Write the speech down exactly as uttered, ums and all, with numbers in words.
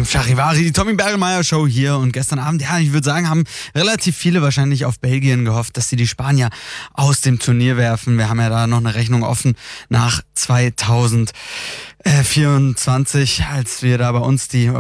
Charivari, die Tommy Bergelmeier Show hier und gestern Abend, ja, ich würde sagen, haben relativ viele wahrscheinlich auf Belgien gehofft, dass sie die Spanier aus dem Turnier werfen. Wir haben ja da noch eine Rechnung offen nach zweitausendvierundzwanzig, als wir da bei uns die